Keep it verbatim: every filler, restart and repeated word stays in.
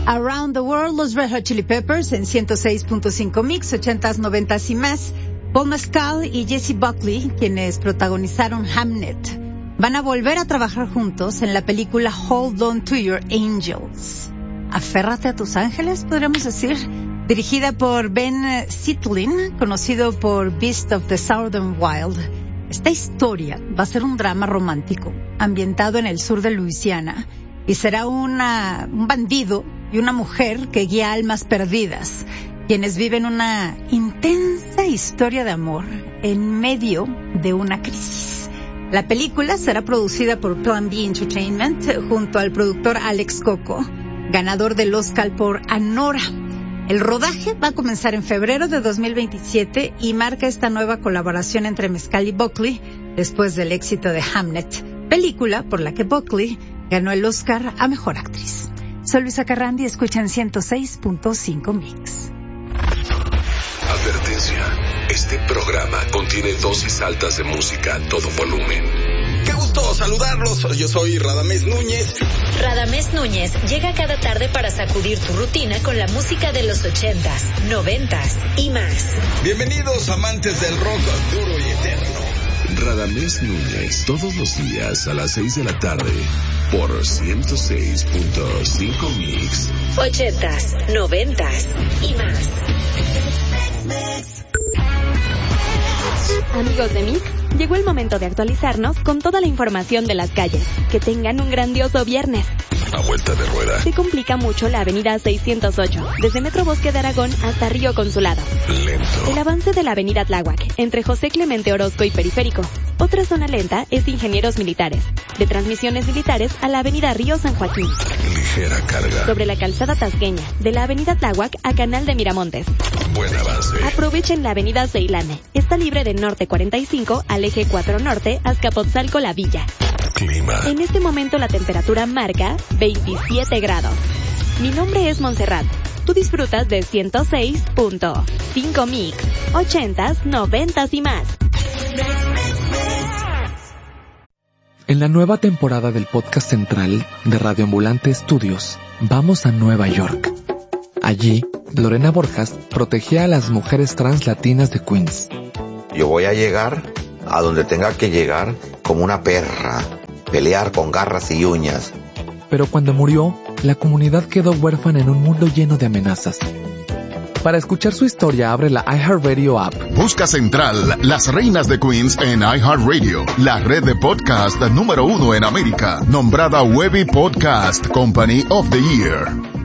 Around the World, los Red Hot Chili Peppers en ciento seis punto cinco Mix, ochentas, noventas y más. Paul Mescal y Jessie Buckley, quienes protagonizaron Hamnet, van a volver a trabajar juntos en la película Hold On To Your Angels. Aférrate a tus ángeles, podríamos decir. Dirigida por Ben Sitlin, conocido por Beast of the Southern Wild. Esta historia va a ser un drama romántico ambientado en el sur de Luisiana y será una, un bandido y una mujer que guía almas perdidas, quienes viven una intensa historia de amor en medio de una crisis. La película será producida por Plan B Entertainment junto al productor Alex Coco, ganador del Oscar por Anora. El rodaje va a comenzar en febrero de dos mil veintisiete y marca esta nueva colaboración entre Mescal y Buckley después del éxito de Hamnet, película por la que Buckley ganó el Oscar a Mejor Actriz. Soy Luisa Carrandi, escuchan ciento seis punto cinco Mix. Advertencia, este programa contiene dosis altas de música a todo volumen. Qué gusto saludarlos, yo soy Radamés Núñez. Radamés Núñez llega cada tarde para sacudir tu rutina con la música de los ochentas, noventas y más. Bienvenidos amantes del rock duro y eterno. Radamés Núñez, todos los días a las seis de la tarde, por ciento seis punto cinco Mix. Ochentas, noventas y más. Amigos de Mix, llegó el momento de actualizarnos con toda la información de las calles. Que tengan un grandioso viernes. A vuelta de rueda. Se complica mucho la avenida seiscientos ocho, desde Metro Bosque de Aragón hasta Río Consulado. Lento. El avance de la avenida Tláhuac, entre José Clemente Orozco y Periférico. Otra zona lenta es Ingenieros Militares, de Transmisiones Militares a la avenida Río San Joaquín. Ligera carga. Sobre la calzada Tasqueña, de la avenida Tláhuac a Canal de Miramontes. Buen avance. Aprovechen la avenida Ceilán. Está libre de Norte cuarenta y cinco al eje cuatro Norte a Azcapotzalco La Villa. Clima. En este momento la temperatura marca veintisiete grados. Mi nombre es Montserrat. Tú disfrutas de ciento seis punto cinco Mix, ochentas, noventas y más. En la nueva temporada del podcast central de Radio Ambulante Estudios, vamos a Nueva York. Allí, Lorena Borjas protegía a las mujeres trans latinas de Queens. Yo voy a llegar a donde tenga que llegar como una perra, pelear con garras y uñas. Pero cuando murió, la comunidad quedó huérfana en un mundo lleno de amenazas. Para escuchar su historia, abre la iHeartRadio app. Busca Central, las reinas de Queens en iHeartRadio, la red de podcast número uno en América, nombrada Webby Podcast Company of the Year.